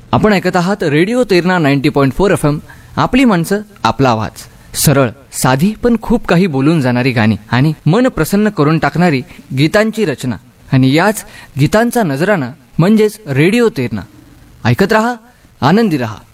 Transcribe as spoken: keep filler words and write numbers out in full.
आपण ऐकत आहात radio Terna ninety point four F M. आपली माणसं, आपला आवाज. सरळ, साधी पण खूप काही बोलून जाणारी गाणी आणि मन प्रसन्न करून टाकणारी गीतांची रचना. आणि याच गीतांचा नजराणा म्हणजेच रेडिओ तेरणा. ऐकत रहा, आनंदी रहा.